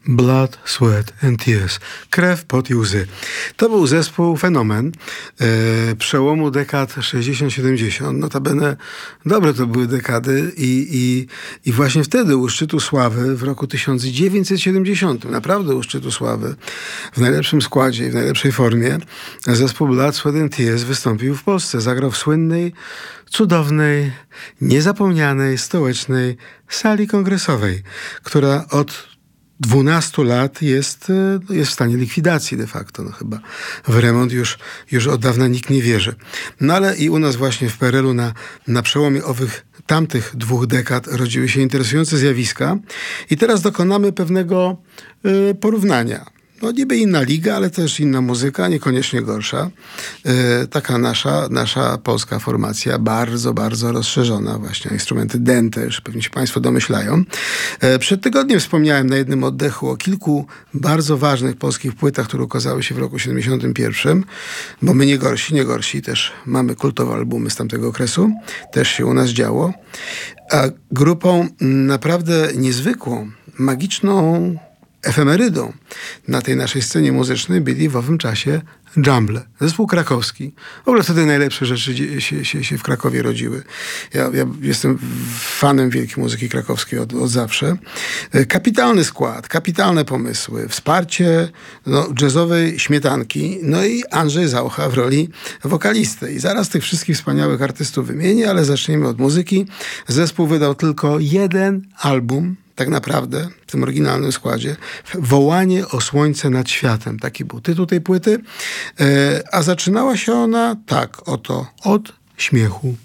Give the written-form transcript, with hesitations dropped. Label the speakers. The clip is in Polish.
Speaker 1: Blood, Sweat and Tears. Krew, pot i łzy. To był zespół Fenomen przełomu dekad 60-70. Notabene dobre to były dekady i właśnie wtedy u szczytu sławy w roku 1970, naprawdę u szczytu sławy, w najlepszym składzie i w najlepszej formie, zespół Blood, Sweat and Tears wystąpił w Polsce. Zagrał w słynnej, cudownej, niezapomnianej, stołecznej sali kongresowej, która od 12 lat jest w stanie likwidacji de facto. No chyba w remont już od dawna nikt nie wierzy. No ale i u nas właśnie w PRL-u na przełomie tamtych 2 dekad rodziły się interesujące zjawiska i teraz dokonamy pewnego porównania. No niby inna liga, ale też inna muzyka, niekoniecznie gorsza. Taka nasza polska formacja, bardzo, bardzo rozszerzona właśnie. Instrumenty dęte, już pewnie się państwo domyślają. Przed tygodniem wspomniałem na jednym oddechu o kilku bardzo ważnych polskich płytach, które ukazały się w roku 71, bo my nie gorsi, też mamy kultowe albumy z tamtego okresu. Też się u nas działo. A grupą naprawdę niezwykłą, magiczną efemerydą na tej naszej scenie muzycznej byli w owym czasie Jumble, zespół krakowski. W ogóle wtedy najlepsze rzeczy się w Krakowie rodziły. Ja jestem fanem wielkiej muzyki krakowskiej od zawsze. Kapitalny skład, kapitalne pomysły, wsparcie jazzowej śmietanki, no i Andrzej Zaucha w roli wokalisty. I zaraz tych wszystkich wspaniałych artystów wymienię, ale zacznijmy od muzyki. Zespół wydał tylko 1 album, tak naprawdę, w tym oryginalnym składzie. Wołanie o słońce nad światem. Taki był tytuł tej płyty. A zaczynała się ona tak oto, od śmiechu.